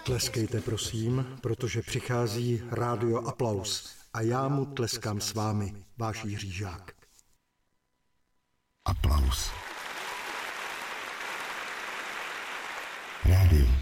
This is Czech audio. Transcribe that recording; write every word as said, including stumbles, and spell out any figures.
Tleskejte prosím, protože přichází Rádio Aplaus a já mu tleskám s vámi, váš Jiří Žák. Aplaus. Rádio